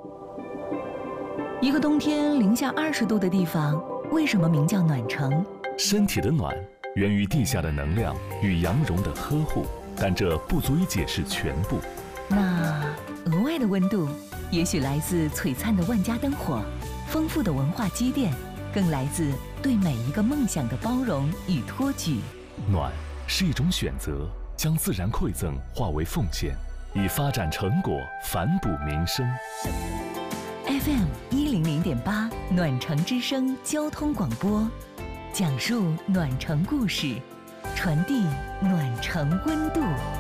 一个冬天零下20度的地方，为什么名叫暖城？ 身体的暖源于地下的能量与羊绒的呵护，但这不足以解释全部。 那额外的温度，也许来自璀璨的万家灯火、丰富的文化积淀，更来自对每一个梦想的包容与托举。 暖是一种选择，将自然馈赠化为奉献，以发展成果反哺民生。 FM 100.8暖城之声交通广播，讲述暖城故事，传递暖城温度。